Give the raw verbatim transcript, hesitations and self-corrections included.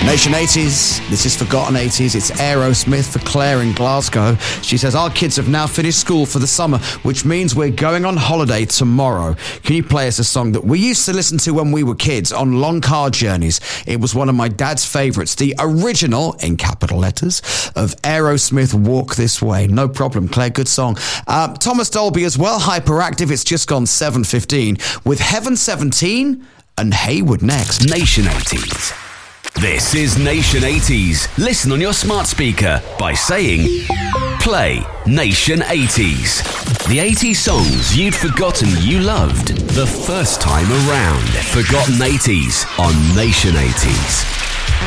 Nation eighties, this is Forgotten eighties. It's Aerosmith for Claire in Glasgow. She says, our kids have now finished school for the summer, which means we're going on holiday tomorrow. Can you play us a song that we used to listen to when we were kids on long car journeys? It was one of my dad's favourites, the original, in capital letters, of Aerosmith, Walk This Way. No problem, Claire, good song. Uh, Thomas Dolby as well, Hyperactive. It's just gone seven fifteen with Heaven seventeen and Hayward next. Nation eighties. This is Nation eighties. Listen on your smart speaker by saying, play Nation eighties. The eighties songs you'd forgotten you loved the first time around. Forgotten eighties on Nation eighties.